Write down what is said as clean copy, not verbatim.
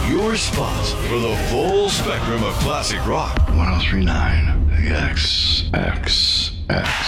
Your spot for the full spectrum of classic rock. 1039 XXX.